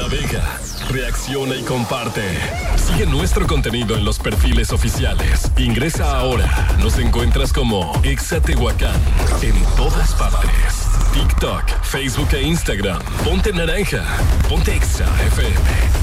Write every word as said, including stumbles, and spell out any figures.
Navega, reacciona y comparte. Sigue nuestro contenido en los perfiles oficiales. Ingresa ahora. Nos encuentras como Exa Tehuacán en todas partes. TikTok, Facebook e Instagram. Ponte naranja. Ponte Exa F M.